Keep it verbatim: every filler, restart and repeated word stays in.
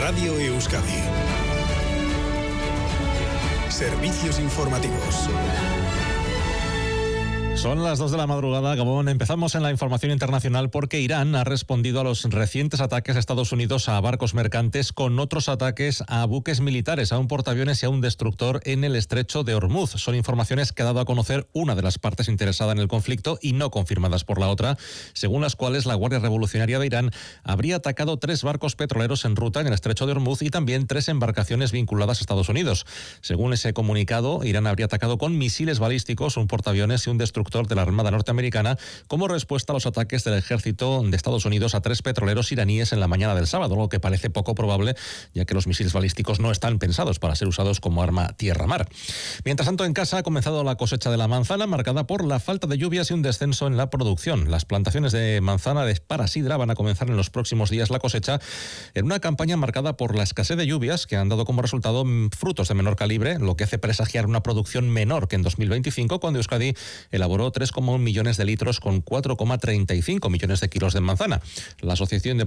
Radio Euskadi. Servicios informativos. Son las dos de la madrugada, Gabón. Empezamos en la información internacional porque Irán ha respondido a los recientes ataques de Estados Unidos a barcos mercantes con otros ataques a buques militares, a un portaaviones y a un destructor en el estrecho de Hormuz. Son informaciones que ha dado a conocer una de las partes interesadas en el conflicto y no confirmadas por la otra, según las cuales la Guardia Revolucionaria de Irán habría atacado tres barcos petroleros en ruta en el estrecho de Hormuz y también tres embarcaciones vinculadas a Estados Unidos. Según ese comunicado, Irán habría atacado con misiles balísticos un portaaviones y un destructor de la Armada norteamericana como respuesta a los ataques del ejército de Estados Unidos a tres petroleros iraníes en la mañana del sábado, lo que parece poco probable, ya que los misiles balísticos no están pensados para ser usados como arma tierra-mar. Mientras tanto, en casa ha comenzado la cosecha de la manzana, marcada por la falta de lluvias y un descenso en la producción. Las plantaciones de manzana de Parasidra van a comenzar en los próximos días la cosecha en una campaña marcada por la escasez de lluvias que han dado como resultado frutos de menor calibre, lo que hace presagiar una producción menor que en dos mil veinticinco, cuando Euskadi elaboró tres coma uno millones de litros con cuatro coma treinta y cinco millones de kilos de manzana. La Asociación de